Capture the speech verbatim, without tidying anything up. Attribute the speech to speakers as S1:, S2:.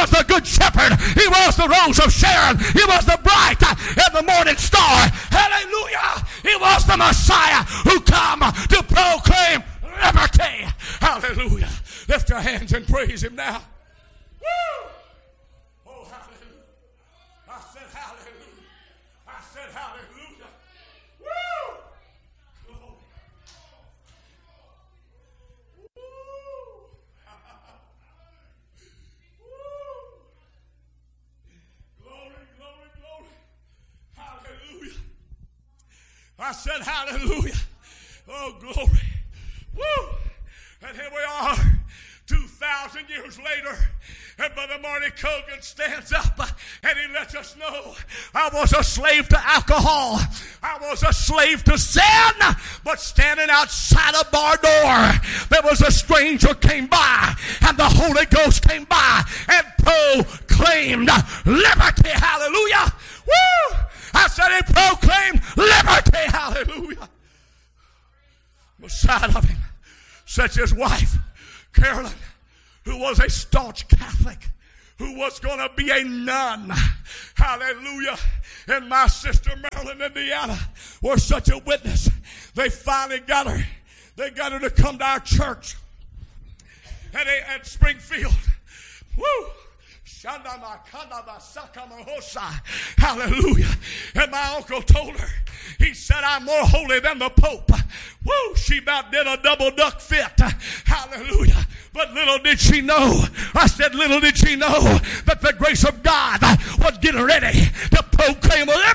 S1: was the good shepherd. He was the rose of Sharon. He was the bright and the morning star. Hallelujah. He was the Messiah who come to proclaim liberty. Hallelujah. Lift your hands and praise him now. Woo! Oh, hallelujah. I said hallelujah. I said hallelujah. Woo! Glory. Woo! Glory, glory, glory. Hallelujah. I said hallelujah. Oh, glory. Woo! And here we are, two thousand years later, and Brother Marty Cogan stands up and he lets us know, I was a slave to alcohol. I was a slave to sin, but standing outside a bar door, there was a stranger came by, and the Holy Ghost came by and proclaimed liberty. Hallelujah. Woo! I said he proclaimed liberty. Hallelujah. Beside of him sat his wife, Carolyn, who was a staunch Catholic, who was going to be a nun. Hallelujah. And my sister Marilyn, Indiana, was such a witness. They finally got her. They got her to come to our church at, at Springfield. Woo! Hallelujah. And my uncle told her, he said, I'm more holy than the Pope. Woo! She about did a double duck fit. Hallelujah. But little did she know, I said, little did she know that the grace of God was getting ready to proclaim liberty.